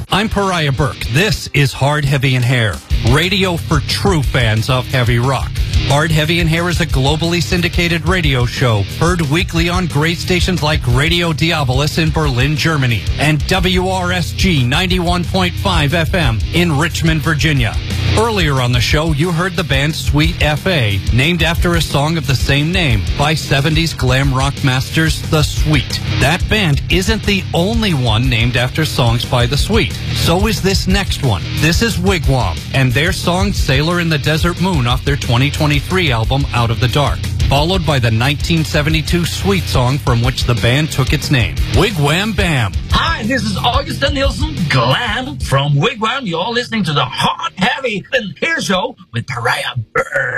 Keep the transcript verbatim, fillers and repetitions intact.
I'm Pariah Burke. This is Hard, Heavy, and Hair, radio for true fans of heavy rock. Hard, Heavy, and Hair is a globally syndicated radio show heard weekly on great stations like Radio Diabolus in Berlin, Germany, and W R S G ninety-one point five F M in Richmond, Virginia. Earlier on the show, you heard the band Sweet F A, named after a song of the same name by seventies glam rock masters The Sweet. That band isn't the only one named after songs by The Sweet. So is this next one. This is Wigwam, and their song Sailor in the Desert Moon off their twenty twenty-three album Out of the Dark, followed by the nineteen seventy-two Sweet song from which the band took its name, Wigwam Bam. Hi, this is Augustin Nielsen Glam from Wigwam. You're listening to the Hard, Heavy, and Hair Show with Pariah Burke.